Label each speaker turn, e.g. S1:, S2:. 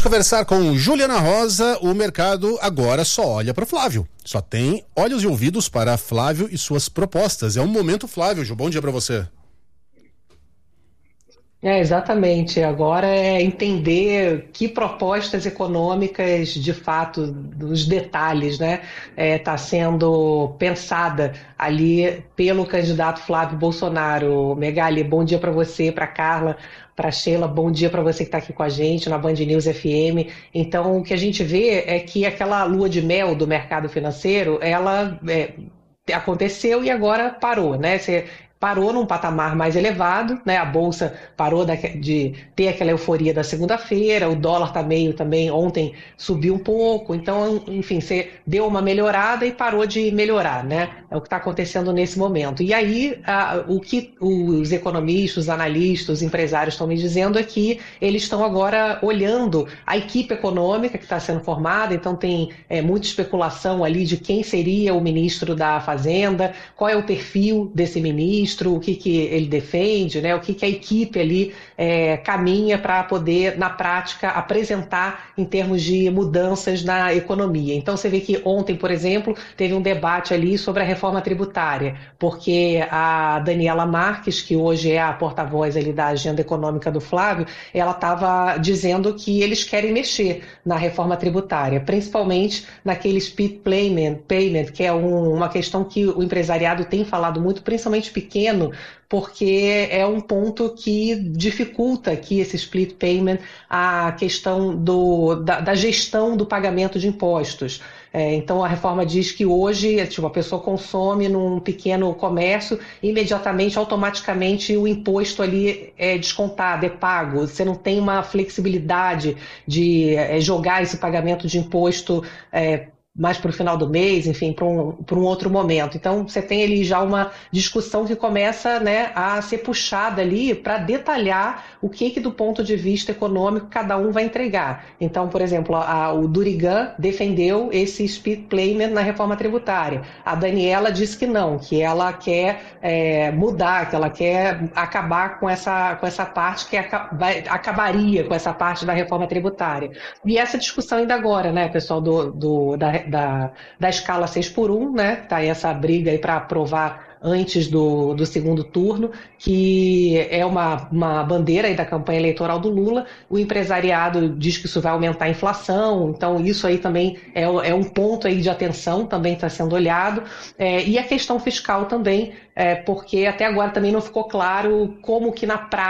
S1: de conversar com Juliana Rosa, o mercado agora só olha para o Flávio. Só tem olhos e ouvidos para Flávio e suas propostas. É um momento, Flávio. Ju, bom dia para você.
S2: Exatamente. Agora é entender que propostas econômicas, de fato, dos detalhes, né, está sendo pensada ali pelo candidato Flávio Bolsonaro. Megali, bom dia para você, para Carla, para Sheila, bom dia para você que está aqui com a gente na Band News FM. Então, o que a gente vê é que aquela lua de mel do mercado financeiro, ela aconteceu e agora parou, né? Você parou num patamar mais elevado, né? A bolsa parou de ter aquela euforia da segunda-feira, o dólar tá meio também, ontem subiu um pouco, então, enfim, você deu uma melhorada e parou de melhorar, né? É o que está acontecendo nesse momento. E aí, o que os economistas, os analistas, os empresários estão me dizendo é que eles estão agora olhando a equipe econômica que está sendo formada, então tem muita especulação ali de quem seria o ministro da Fazenda, qual é o perfil desse ministro, o que ele defende, né? O que a equipe ali caminha para poder, na prática, apresentar em termos de mudanças na economia. Então, você vê que ontem, por exemplo, teve um debate ali sobre a reforma tributária, porque a Daniela Marques, que hoje é a porta-voz ali da agenda econômica do Flávio, ela estava dizendo que eles querem mexer na reforma tributária, principalmente naquele split payment, que é uma questão que o empresariado tem falado muito, principalmente pequeno, porque é um ponto que dificulta aqui esse split payment, a questão da gestão do pagamento de impostos. Então a reforma diz que hoje, tipo, a pessoa consome num pequeno comércio, imediatamente, automaticamente o imposto ali é descontado, é pago. Você não tem uma flexibilidade de jogar esse pagamento de imposto mais para o final do mês, enfim, para um outro momento. Então, você tem ali já uma discussão que começa, né, a ser puxada ali para detalhar o que do ponto de vista econômico cada um vai entregar. Então, por exemplo, o Durigan defendeu esse split payment na reforma tributária. A Daniela disse que não, que ela quer mudar, que ela quer acabar com essa parte que acabaria com essa parte da reforma tributária. E essa discussão ainda agora, né, pessoal, da escala 6x1, né? Tá aí essa briga aí para aprovar antes do segundo turno, que é uma bandeira aí da campanha eleitoral do Lula. O empresariado diz que isso vai aumentar a inflação, então isso aí também é um ponto aí de atenção, também está sendo olhado. E a questão fiscal também, porque até agora também não ficou claro como que na prática